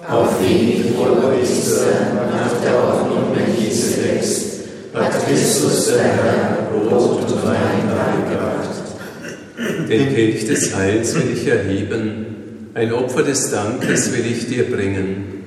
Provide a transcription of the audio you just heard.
auf den ich Hohepriester nach der Ordnung Melchisedeks, hat Christus der Herr Brot und Wein dargebracht. Den Kelch des Heils will ich erheben, ein Opfer des Dankes will ich dir bringen.